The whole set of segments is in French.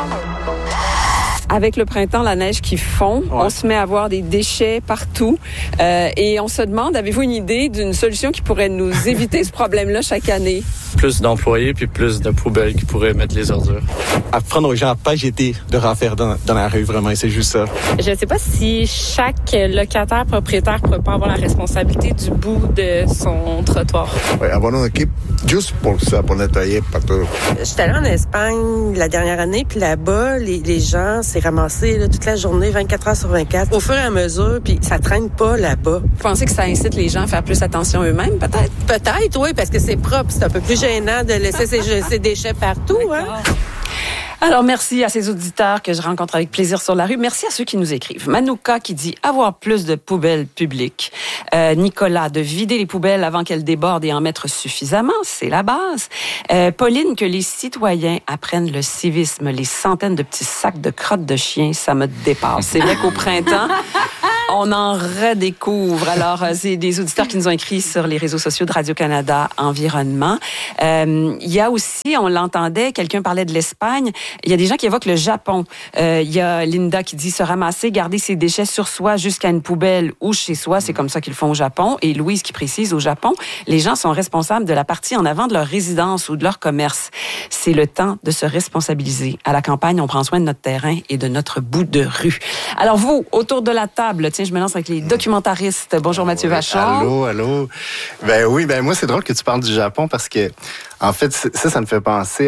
Avec le printemps, la neige qui fond, on se met à voir des déchets partout et on se demande, avez-vous une idée d'une solution qui pourrait nous éviter ce problème-là chaque année? Plus d'employés puis plus de poubelles qui pourraient mettre les ordures. Apprendre aux gens à pas jeter de affaires dans la rue, vraiment, c'est juste ça. Je ne sais pas si chaque locataire propriétaire pourrait pas avoir la responsabilité du bout de son trottoir. Oui, avoir une équipe juste pour ça, pour nettoyer partout. J'étais allée en Espagne la dernière année, puis là-bas, les gens s'est ramassés là, toute la journée, 24 heures sur 24, au fur et à mesure, puis ça traîne pas là-bas. Vous pensez que ça incite les gens à faire plus attention eux-mêmes, peut-être? Peut-être, oui, parce que c'est propre. C'est un peu plus gênant de laisser ces déchets partout. Hein? Alors, merci à ces auditeurs que je rencontre avec plaisir sur la rue. Merci à ceux qui nous écrivent. Manouka qui dit avoir plus de poubelles publiques. Nicolas, de vider les poubelles avant qu'elles débordent et en mettre suffisamment, c'est la base. Pauline, que les citoyens apprennent le civisme. Les centaines de petits sacs de crottes de chiens, ça me dépasse. C'est vrai qu'au printemps, on en redécouvre. Alors, c'est des auditeurs qui nous ont écrit sur les réseaux sociaux de Radio-Canada Environnement. Il y a aussi, on l'entendait, quelqu'un parlait de l'Espagne. Il y a des gens qui évoquent le Japon. Il y a Linda qui dit se ramasser, garder ses déchets sur soi jusqu'à une poubelle ou chez soi. C'est comme ça qu'ils font au Japon. Et Louise qui précise, au Japon, les gens sont responsables de la partie en avant de leur résidence ou de leur commerce. C'est le temps de se responsabiliser. À la campagne, on prend soin de notre terrain et de notre bout de rue. Alors vous, autour de la table, tiens, je me lance avec les documentaristes. Bonjour Mathieu Vachon. Allô. Ben oui, moi c'est drôle que tu parles du Japon parce que en fait ça me fait penser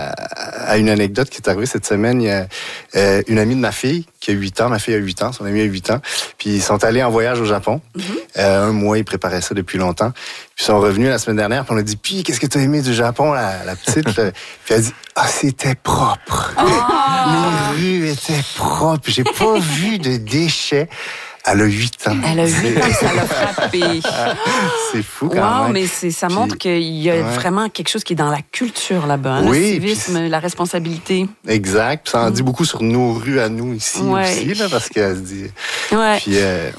à une anecdote qui est arrivée cette semaine. Il y a une amie de ma fille qui a 8 ans, ma fille a 8 ans, son amie a 8 ans, puis ils sont allés en voyage au Japon. Un mois, ils préparaient ça depuis longtemps. Puis ils sont revenus la semaine dernière, puis on a dit, puis qu'est-ce que tu as aimé du Japon, la petite? Puis elle a dit, c'était propre. Les rues étaient propres. J'ai pas vu de déchets. Elle a 8 ans. Elle a 8 ans, ça l'a frappé. C'est fou quand même. Mais ça montre qu'il y a vraiment quelque chose qui est dans la culture là-bas. Hein, oui, le civisme, la responsabilité. Exact. Puis ça en dit beaucoup sur nos rues à nous ici aussi, là, parce qu'elle se dit... Ouais. Puis,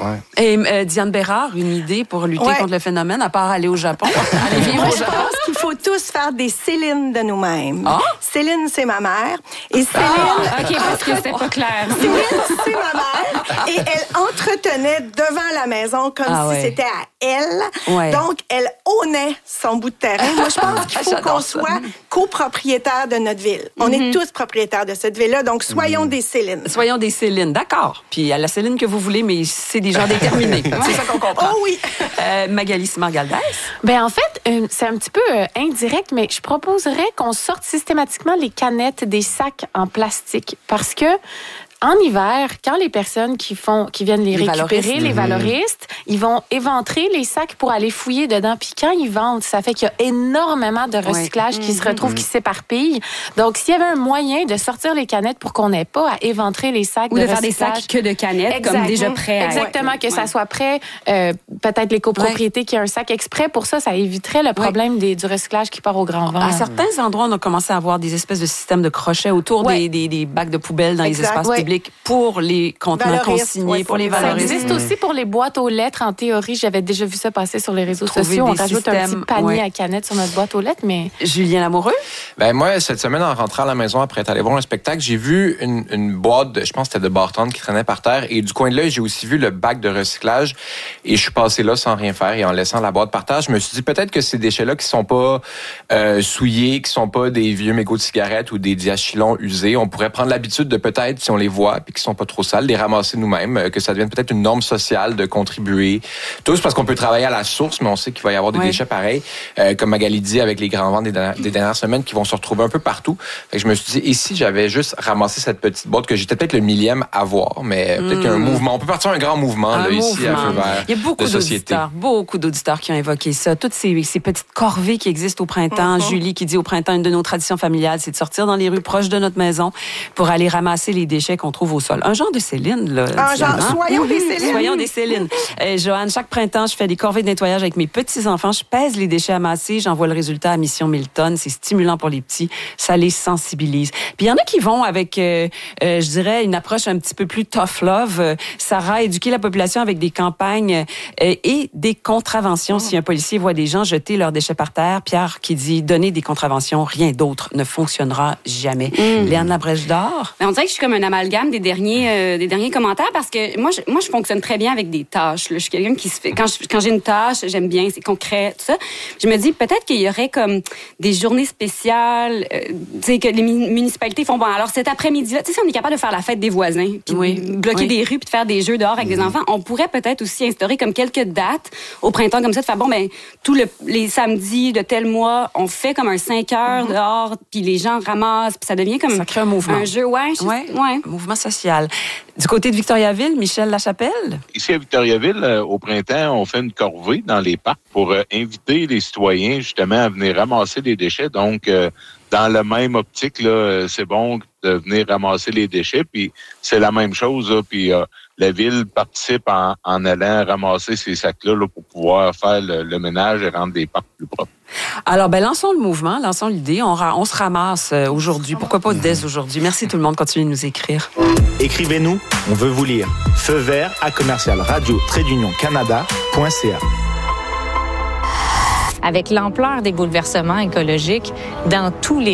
Et Diane Bérard, une idée pour lutter contre le phénomène, à part aller au Japon? Aller vivre au Japon? Je pense qu'il faut tous faire des Céline de nous-mêmes. Ah? Céline, c'est ma mère. Et Céline... OK, parce que c'était pas clair. Céline, c'est ma mère. Et elle entretenait devant la maison comme si c'était à elle. Ouais. Donc, elle ownait son bout de terrain. Moi, je pense qu'il faut qu'on soit copropriétaire de notre ville. On est tous propriétaires de cette ville-là, donc soyons des Célines. Soyons des Célines, d'accord. Puis à la Céline que vous voulez, mais c'est des gens déterminés. C'est ça qu'on comprend. Oh oui! Magali Simard-Galdès? En fait, c'est un petit peu indirect, mais je proposerais qu'on sorte systématiquement les canettes des sacs en plastique parce que en hiver, quand les personnes qui viennent les récupérer, les valoristes, ils vont éventrer les sacs pour aller fouiller dedans. Puis quand ils vendent, ça fait qu'il y a énormément de recyclage qui se retrouvent, qui s'éparpillent. Donc, s'il y avait un moyen de sortir les canettes pour qu'on n'ait pas à éventrer les sacs ou de faire des sacs que de canettes, comme déjà prêts. Exactement, que ça soit prêt. Peut-être les copropriétés qui ont un sac exprès. Pour ça éviterait le problème du recyclage qui part au grand vent. À certains endroits, on a commencé à avoir des espèces de systèmes de crochets autour des bacs de poubelles dans les espaces publics pour les contenants consignés, pour les valoristes. Ça existe aussi pour les boîtes aux lettres. En théorie, j'avais déjà vu ça passer sur les réseaux sociaux. On rajoute un petit panier à canettes sur notre boîte aux lettres, mais... Julien Lamoureux? Moi, cette semaine, en rentrant à la maison après être allé voir un spectacle, j'ai vu une boîte, je pense que c'était de Barton qui traînait par terre. Et du coin de l'œil, j'ai aussi vu le bac de recyclage. Et je suis passé là sans rien faire et en laissant la boîte par terre. Je me suis dit peut-être que ces déchets-là qui sont pas souillés, qui sont pas des vieux mégots de cigarettes ou des diachylons usés, on pourrait prendre l'habitude de peut-être, si on les voit, puis qui sont pas trop sales, les ramasser nous-mêmes, que ça devienne peut-être une norme sociale de contribuer tous, parce qu'on peut travailler à la source, mais on sait qu'il va y avoir des déchets pareils, comme Magali dit, avec les grands vents des dernières semaines qui vont se retrouver un peu partout. Fait que je me suis dit, et si j'avais juste ramassé cette petite boîte que j'étais peut-être le millième à voir, mais peut-être qu'il y a un mouvement. On peut partir un grand mouvement ici à Feu-Vert. Il y a beaucoup d'auditeurs qui ont évoqué ça. Toutes ces petites corvées qui existent au printemps. Julie qui dit au printemps, une de nos traditions familiales, c'est de sortir dans les rues proches de notre maison pour aller ramasser les déchets qu'on trouve au sol. Un genre de Céline, là. Soyons des Céline. Soyons des Céline. Joanne, chaque printemps, je fais des corvées de nettoyage avec mes petits-enfants. Je pèse les déchets amassés, j'envoie le résultat à Mission 1000 tonnes. C'est stimulant pour les petits. Ça les sensibilise. Puis il y en a qui vont avec, je dirais, une approche un petit peu plus tough love. Sarah, éduquer la population avec des campagnes et des contraventions. Si un policier voit des gens jeter leurs déchets par terre, Pierre qui dit donner des contraventions, rien d'autre ne fonctionnera jamais. Léane Labrèche d'Or. On dirait que je suis comme un amalgame des derniers commentaires parce que moi, je fonctionne très bien avec des tâches. Là. Je suis quelqu'un qui se fait... Quand j'ai une tâche, j'aime bien, c'est concret, tout ça. Je me dis peut-être qu'il y aurait comme des journées spéciales, tu sais, que les municipalités font. Bon, alors cet après-midi-là, tu sais, si on est capable de faire la fête des voisins, puis bloquer des rues, puis de faire des jeux dehors avec des enfants, on pourrait peut-être aussi instaurer comme quelques dates au printemps comme ça, de faire, bon, ben, les samedis de tel mois, on fait comme un 5 heures dehors, puis les gens ramassent, puis ça devient comme... Ça crée un mouvement. Un jeu, un mouvement social. Du côté de Victoriaville, Michel Lachapelle? Ici à Victoriaville, au printemps, on fait une corvée dans les parcs pour inviter les citoyens justement à venir ramasser les déchets. Donc, dans la même optique, là, c'est bon de venir ramasser les déchets. Puis c'est la même chose. Là, puis la ville participe en allant ramasser ces sacs-là là, pour pouvoir faire le ménage et rendre des parcs plus propres. Alors, lançons le mouvement, lançons l'idée. On se ramasse aujourd'hui. Pourquoi pas dès aujourd'hui? Merci tout le monde. Continuez de nous écrire. Écrivez-nous, on veut vous lire. Feu vert à commercial radio-canada.ca. Avec l'ampleur des bouleversements écologiques dans tous les